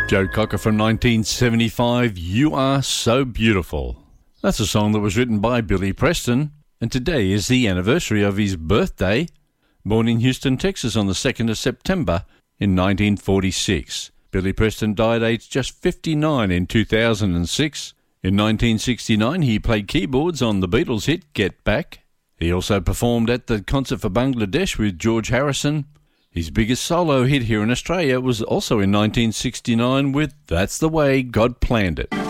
Joe Cocker from 1975, You Are So Beautiful. That's a song that was written by Billy Preston, and today is the anniversary of his birthday. Born in Houston, Texas on the 2nd of September in 1946. Billy Preston died aged just 59 in 2006. In 1969 he played keyboards on the Beatles hit Get Back. He also performed at the Concert for Bangladesh with George Harrison. His biggest solo hit here in Australia was also in 1969 with That's the Way God Planned It.